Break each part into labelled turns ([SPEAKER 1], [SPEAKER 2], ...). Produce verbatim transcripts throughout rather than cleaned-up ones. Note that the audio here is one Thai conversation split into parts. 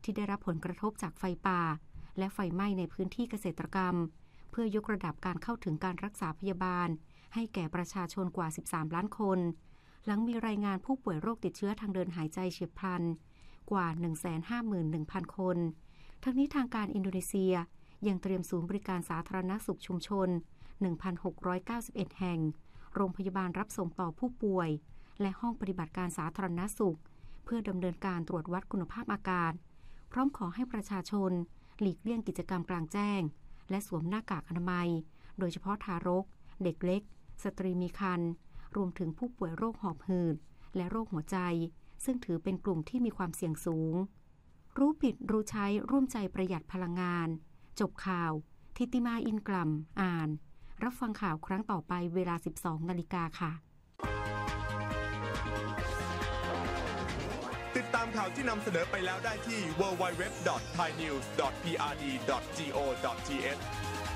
[SPEAKER 1] ที่ได้รับผลกระทบจากไฟป่าและไฟไหม้ในพื้นที่เกษตรกรรมเพื่อยกระดับการเข้าถึงการรักษาพยาบาลให้แก่ประชาชนกว่าสิบสามล้านคนหลังมีรายงานผู้ป่วยโรคติดเชื้อทางเดินหายใจเฉียบพลันกว่า หนึ่งแสนห้าหมื่นหนึ่งพัน คนทั้งนี้ทางการอินโดนีเซียยังเตรียมศูนย์บริการสาธารณสุขชุมชน หนึ่งพันหกร้อยเก้าสิบเอ็ด แห่งโรงพยาบาลรับส่งต่อผู้ป่วยและห้องปฏิบัติการสาธารณสุขเพื่อดำเนินการตรวจวัดคุณภาพอากาศพร้อมขอให้ประชาชนหลีกเลี่ยงกิจกรรมกลางแจ้งและสวมหน้ากากอนามัยโดยเฉพาะทารกเด็กเล็กสตรีมีครรภ์รวมถึงผู้ป่วยโรคหอบหืดและโรคหัวใจซึ่งถือเป็นกลุ่มที่มีความเสี่ยงสูงรู้ผิดรู้ใช้ร่วมใจประหยัดพลังงานจบข่าวทิติมาอินกลัมอ่านรับฟังข่าวครั้งต่อไปเวลา สิบสองนาฬิกา นค่ะ
[SPEAKER 2] ติดตามข่าวที่นำเสนอไปแล้วได้ที่ ดับเบิลยู ดับเบิลยู ดับเบิลยู ดอท ไทยนิวส์ ดอท พี อาร์ ดี ดอท จี โอ ดอท ที เอช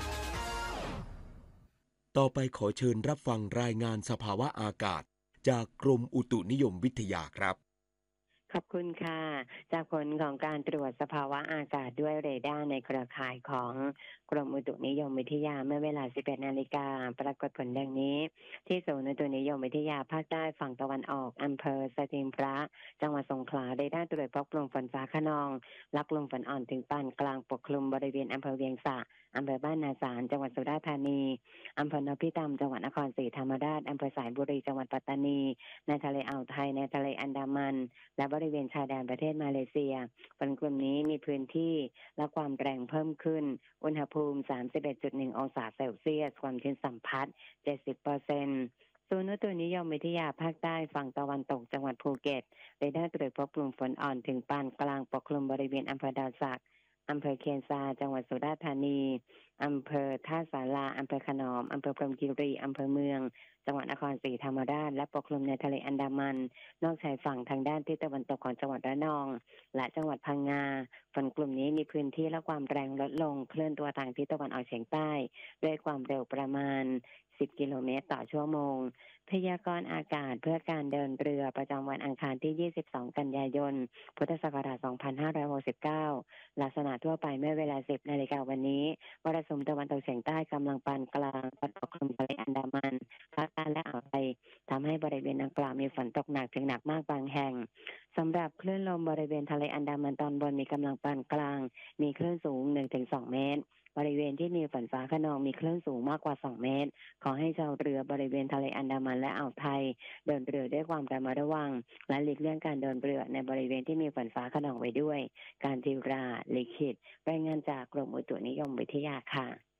[SPEAKER 3] ต่อไปขอเชิญรับฟังรายงานสภาวะอากาศจากกรมอุตุนิยมวิทยาครับ
[SPEAKER 4] ขอบคุณค่ะจากผลของการตรวจสภาวะอากาศด้วยเรดาร์ในเครือข่ายของกรมอุตุนิยมวิทยาเมื่อเวลา สิบเอ็ดนาฬิกา ปรากฏผลดังนี้ที่ศูนย์อุตุนิยมวิทยาภาคใต้ฝั่งตะวันออกอำเภอสถิงพระจังหวัดสงขลาเรดาร์ตรวจพบกลุ่มฝนฟ้าคะนองและกลุ่มฝนอ่อนถึงปานกลางปกคลุมบริเวณอำเภอเวียงสะอำเภอบ้านนาสารจังหวัดสุราษฎร์ธานีอำเภอนพิตำจังหวัดนครศรีธรรมราชอำเภอสายบุรีจังหวัดปัตตานีในทะเลอ่าวไทยในทะเลอันดามันและบริเวณชายแดนประเทศมาเลเซียฝนกลุ่มนี้มีพื้นที่และความแรงเพิ่มขึ้นอุณหภูมิ สามสิบเอ็ดจุดหนึ่ง องศาเซลเซียสความชื้นสัมพัทธ์ เจ็ดสิบเปอร์เซ็นต์ ศูนย์อุตุนิยมวิทยาภาคใต้ฝั่งตะวันตกจังหวัดภูเก็ตได้ได้ตรวจพบกลุ่มฝนอ่อนถึงปานกลางปกคลุมบริเวณอำเภอดาวสักอำเภอเคียนซาจังหวัดสุราษฎร์ธานีอำเภอท่าสาราอำเภอขนอมอำเภอพรหมคีรีอำเภอเมืองจังหวัดนครศรีธรรมราชและปกคลุมในทะเลอันดามันนอกชายฝั่งทางด้านทิศตะวันตกของจังหวัดระนองและจังหวัดพังงาฝนกลุ่มนี้มีพื้นที่และความแรงลดลงเคลื่อนตัวทางทิศตะวันออกเฉียงใต้ด้วยความเร็วประมาณสิบกิโลเมตรต่อชั่วโมงพยากรณ์อากาศเพื่อการเดินเรือประจำวันอังคารที่ยี่สิบสองกันยายนพุทธศักราชสองพันห้าร้อยหกสิบเก้าลักษณะทั่วไปเมื่อเวลา สิบนาฬิกาวันนี้มรสุมตะวันตกเฉียงใต้กำลังปานกลางพัดปกคลุมทะเลอันดามันภาคใต้และอ่าวไทยทำให้บริเวณดังกล่าวมีฝนตกหนักถึงหนักมากบางแห่งสำหรับคลื่นลมบริเวณทะเลอันดามันตอนบนมีกำลังปานกลางมีคลื่นสูง หนึ่งถึงสอง เมตรบริเวณที่มีฝนฟ้าคะนองมีคลื่นสูงมากกว่าสองเมตรขอให้ชาวเรือบริเวณทะเลอันดามันและอ่าวไทยเดินเรือด้วยความระมัดระวังและหลีกเลี่ยงการเดินเรือในบริเวณที่มีฝนฟ้าคะนองไว้ด้วยการทิวราลิขิตรายงานจากกรมอุตุนิยมวิทยาค่ะ